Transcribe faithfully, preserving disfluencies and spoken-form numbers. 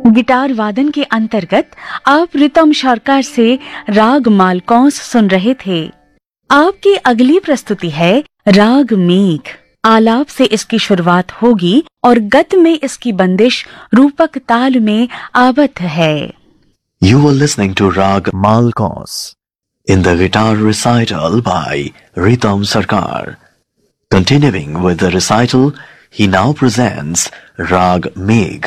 Guitar वादन के अंतर्गत आप रितम सरकार से राग मालकौंस सुन रहे थे। आपकी अगली प्रस्तुति है राग मेघ। आलाप से इसकी शुरुआत होगी और गत में इसकी बंदिश रूपक ताल में आबद्ध है। You were listening to Rag Malkauns in the guitar recital by Ritam Sarkar. Continuing with the recital, he now presents Rag Megh.